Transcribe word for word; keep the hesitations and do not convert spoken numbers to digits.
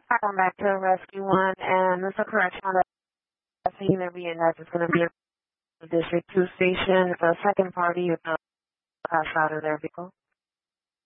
Hi, I'm back to Rescue One, and there's a correction on that scene there being that it's going to be a District two station. The second party is uh, out of their vehicle.